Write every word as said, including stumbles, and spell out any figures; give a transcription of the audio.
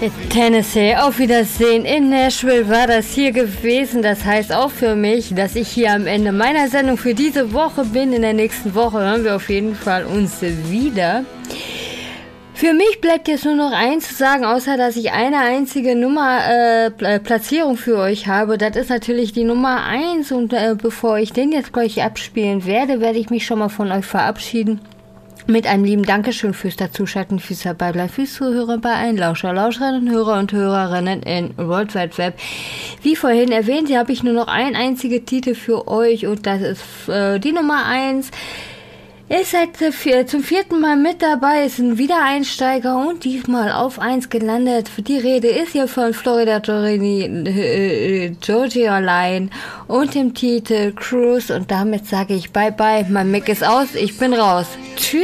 Tennessee, auf Wiedersehen. In Nashville war das hier gewesen. Das heißt auch für mich, dass ich hier am Ende meiner Sendung für diese Woche bin. In der nächsten Woche hören wir auf jeden Fall uns wieder. Für mich bleibt jetzt nur noch eins zu sagen, außer dass ich eine einzige Nummer äh, Platzierung für euch habe. Das ist natürlich die Nummer eins. Und äh, bevor ich den jetzt gleich abspielen werde, werde ich mich schon mal von euch verabschieden. Mit einem lieben Dankeschön fürs Dazuschalten, fürs Dabeibleiben, fürs Zuhören bei allen Lauscher, Lauscherinnen, Hörer und Hörerinnen in World Wide Web. Wie vorhin erwähnt, hier habe ich nur noch einen einzigen Titel für euch und das ist äh, die Nummer eins. Ist seit äh, zum vierten Mal mit dabei, ist ein Wiedereinsteiger und diesmal auf eins gelandet. Die Rede ist hier von Florida Georgia Line und dem Titel Cruise und damit sage ich Bye Bye, mein Mic ist aus, ich bin raus. Tschüss.